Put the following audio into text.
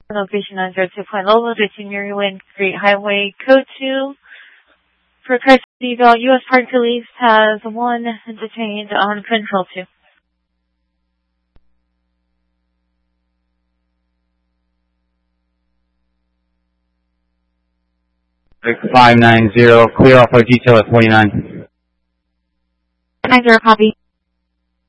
Location 902 Point Lolo, 13 Maryland Great Highway, Code 2. For custody eval, U.S. Park Police has 1 detained on Control 2. 6590, clear off our detail at 49. 90, copy.